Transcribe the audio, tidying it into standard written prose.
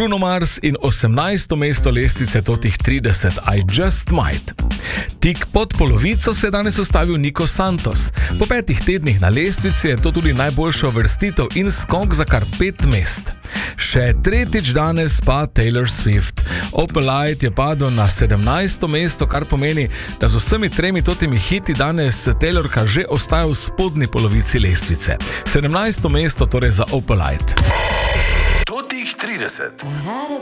Bruno Mars in 18. mesto lestvice totih 30, I Just Might. Tik pod polovico se je danes ustavil Nico Santos. Po 5 tednih na lestvici je to tudi najboljša uvrstitev in skok za kar 5 mest. Še tretjič danes pa Taylor Swift. Open Light je padel na 17. mesto, kar pomeni, da z vsemi 3 totimi hiti danes Taylorka že ostaja v spodnji polovici lestvice. 17. mesto torej za Open Light. Totih 30.